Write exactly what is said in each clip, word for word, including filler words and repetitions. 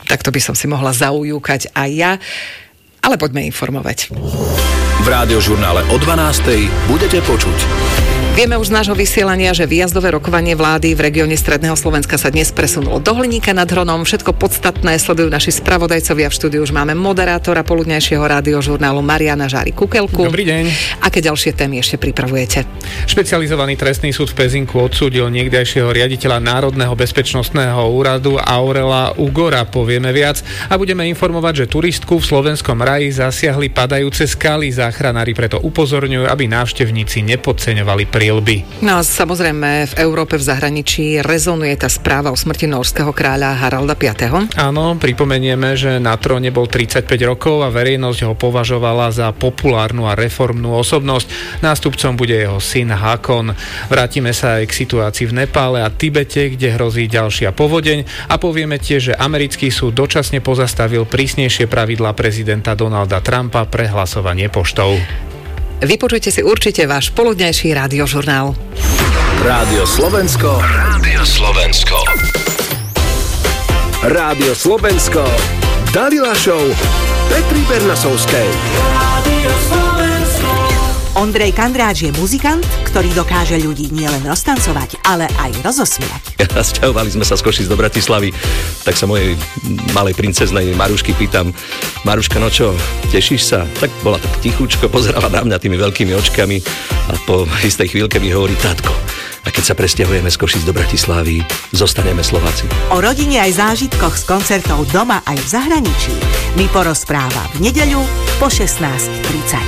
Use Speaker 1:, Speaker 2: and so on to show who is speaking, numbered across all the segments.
Speaker 1: takto by som si mohla zaujúkať aj ja. Ale poďme informovať.
Speaker 2: V Rádiožurnále o dvanástej budete počuť.
Speaker 1: Vieme už z nášho vysielania, že výjazdové rokovanie vlády v regióne Stredného Slovenska sa dnes presunulo do Hliníka nad Hronom. Všetko podstatné sledujú naši spravodajcovia. V štúdiu už máme moderátora poludňajšieho Rádiožurnálu Mariana Žári-Kukelku.
Speaker 3: Dobrý deň.
Speaker 1: Aké ďalšie témy ešte pripravujete?
Speaker 3: Špecializovaný trestný súd v Pezinku odsúdil niekdajšieho riaditeľa Národného bezpečnostného úradu Aurela Ugora. Povieme viac a budeme informovať, že turistku v slovenskom raji zasiahli padajúce skaly. Záchranári preto upozorňujú, aby návštevníci nepodceňovali prírodu.
Speaker 1: No a samozrejme v Európe, v zahraničí rezonuje tá správa o smrti nórskeho kráľa Haralda piateho.
Speaker 3: Áno, pripomenieme, že na tróne bol tridsaťpäť rokov a verejnosť ho považovala za populárnu a reformnú osobnosť. Nástupcom bude jeho syn Hákon. Vrátime sa aj k situácii v Nepále a Tibete, kde hrozí ďalšia povodeň a povieme tiež, že americký súd dočasne pozastavil prísnejšie pravidlá prezidenta Donalda Trumpa pre hlasovanie poštou.
Speaker 1: Vypočujte si určite váš poludňajší Rádiožurnál.
Speaker 2: Rádio Slovensko. Rádio Slovensko. Rádio Slovensko. Dalila Show. Petri Bernasovskej. Rádio Slovensko.
Speaker 4: Ondrej Kandráč je muzikant, ktorý dokáže ľudí nielen roztancovať, ale aj rozosmiať.
Speaker 5: Sťahovali sme sa z Košíc do Bratislavy, tak sa mojej malej princeznej Marušky pýtam: Maruška, no čo, tešíš sa? Tak bola tak tichučko, pozerala na mňa tými veľkými očkami a po istej chvíľke mi hovorí: Tátko, a keď sa presťahujeme z Košíc do Bratislavy, zostaneme Slováci.
Speaker 4: O rodine aj zážitkoch z koncertov doma aj v zahraničí mi porozpráva v nedeľu po šestnástej tridsať.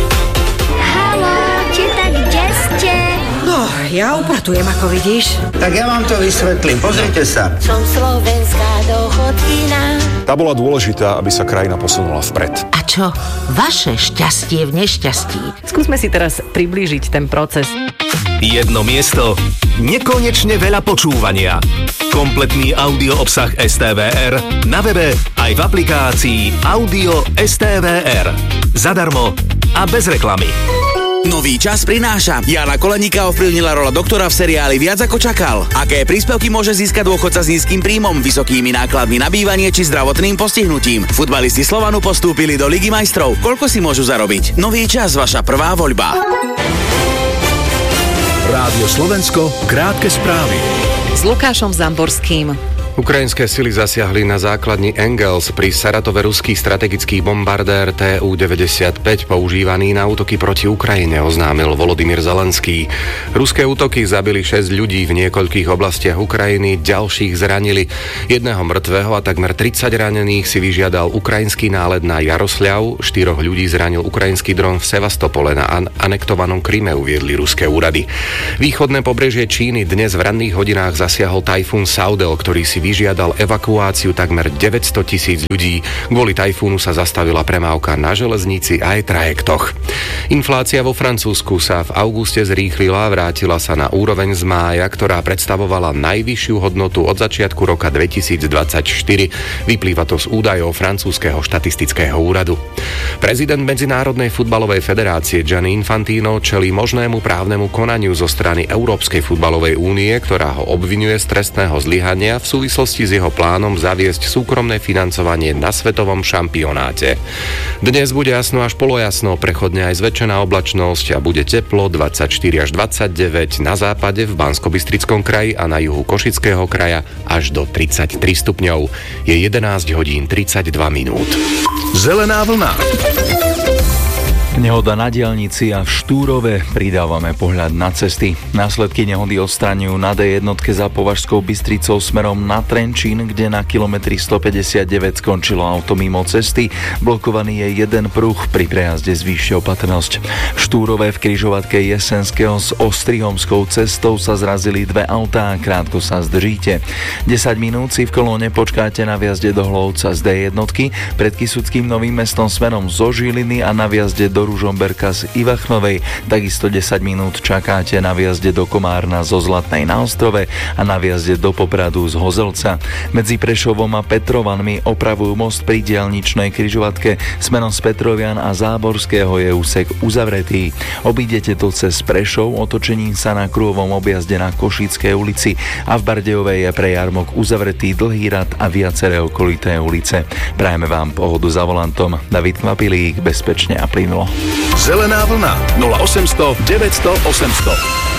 Speaker 6: No, ja upratujem, ako vidíš.
Speaker 7: Tak ja vám to vysvetlím, pozrite sa.
Speaker 8: Som slovenská dochodkyna.
Speaker 9: Tá bola dôležitá, aby sa krajina posunula vpred.
Speaker 6: A čo? Vaše šťastie v nešťastí.
Speaker 1: Skúsme si teraz priblížiť ten proces.
Speaker 2: Jedno miesto, nekonečne veľa počúvania. Kompletný audio obsah es té vé er na webe aj v aplikácii Audio es té vé er. Zadarmo a bez reklamy.
Speaker 10: Nový čas prináša. Jana Koleníka ovplyvnila rola doktora v seriáli Viac ako čakal. Aké príspevky môže získať dôchodca s nízkym príjmom, vysokými nákladmi na bývanie či zdravotným postihnutím? Futbalisti Slovanu postúpili do Ligy majstrov. Koľko si môžu zarobiť? Nový čas, vaša prvá voľba.
Speaker 2: Rádio Slovensko, krátke správy.
Speaker 1: S Lukášom Zamborským.
Speaker 11: Ukrajinské sily zasiahli na základni Engels pri Saratove ruský strategický bombardér té ú deväťdesiatpäť používaný na útoky proti Ukrajine, oznámil Volodymyr Zelenský. Ruské útoky zabili šesť ľudí v niekoľkých oblastiach Ukrajiny, ďalších zranili. Jedného mŕtvého a takmer tridsať ranených si vyžiadal ukrajinský nálet na Jarosľav. Štyroch ľudí zranil ukrajinský dron v Sevastopole na an- anektovanom Kryme, uviedli ruské úrady. Východné pobrežie Číny dnes v ranných hodinách zasiahol tajfún Saudel, ktorý si vyžiadal evakuáciu takmer deväťsto tisíc ľudí. Kvôli tajfúnu sa zastavila premávka na železnici a aj trajektoch. Inflácia vo Francúzsku sa v auguste zrýchlila, vrátila sa na úroveň z mája, ktorá predstavovala najvyššiu hodnotu od začiatku roka dvetisícdvadsaťštyri. Vyplýva to z údajov francúzskeho štatistického úradu. Prezident Medzinárodnej futbalovej federácie Gianni Infantino čelí možnému právnemu konaniu zo strany Európskej futbalovej únie, ktorá ho obviňuje z trestného zlyhania v súvislosti s jeho plánom zaviesť súkromné financovanie na svetovom šampionáte. Dnes bude jasno až polojasno, prechodne aj zväčšená oblačnosť a bude teplo dvadsaťštyri až dvadsaťdeväť, na západe v Banskobystrickom kraji a na juhu Košického kraja až do tridsaťtri stupňov. Je jedenásť hodín tridsaťdva minút.
Speaker 2: Zelená vlna.
Speaker 12: Nehoda na diaľnici a v Štúrove, pridávame pohľad na cesty. Následky nehody odstraňujú na dé jednotke za Považskou Bystricou smerom na Trenčín, kde na kilometri stopäťdesiatdeväť skončilo auto mimo cesty. Blokovaný je jeden pruh, pri prejazde zvýšte opatrnosť. V Štúrove v križovatke Jesenského s Ostrihomskou cestou sa zrazili dve autá, krátko sa zdržíte. desať minút si v kolóne počkáte na vjazde do Hlovca z dé jednotky, pred Kysuckým Novým Mestom smerom zo Žiliny a na vjazde do Ružomberka z Ivachnovej. Takisto desať minút čakáte na výjazde do Komárna zo Zlatnej na Ostrove a na výjazde do Popradu z Hozelca. Medzi Prešovom a Petrovanmi opravujú most pri diaľničnej križovatke. Smerom z Petrovian a Záborského je úsek uzavretý. Obídete to cez Prešov, otočením sa na kruhovom objazde na Košickej ulici a v Bardejovej je pre jarmok uzavretý dlhý rad a viaceré okolité ulice. Prajeme vám pohodu za volantom. David Kvapilík, bezpečne a plynulo.
Speaker 2: Zelená vlna nula osemsto deväťsto osemsto.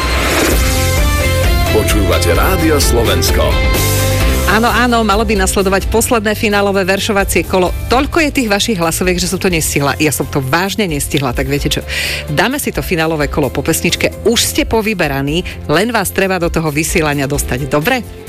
Speaker 2: Počúvate Rádio Slovensko.
Speaker 1: Áno, áno, malo by nasledovať posledné finálové veršovacie kolo. Toľko je tých vašich hlasoviek, že som to nestihla. Ja som to vážne nestihla, tak viete čo? Dáme si to finálové kolo po pesničke. Už ste povyberaní, len vás treba do toho vysielania dostať. Dobre?